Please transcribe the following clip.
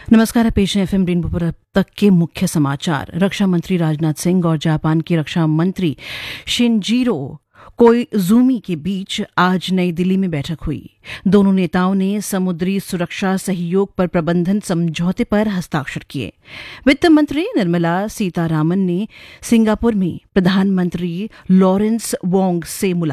नमस्कार, पेश है एफएम रेनबो पर अब तक के मुख्य समाचार। रक्षा मंत्री राजनाथ सिंह और जापान के रक्षा मंत्री शिनजीरो कोइजुमी के बीच आज नई दिल्ली में बैठक हुई। दोनों नेताओं ने समुद्री सुरक्षा सहयोग पर प्रबंधन समझौते पर हस्ताक्षर किए। वित्त मंत्री निर्मला सीतारामन ने सिंगापुर में प्रधानमंत्री लॉरेंस वोंग से मुलाकात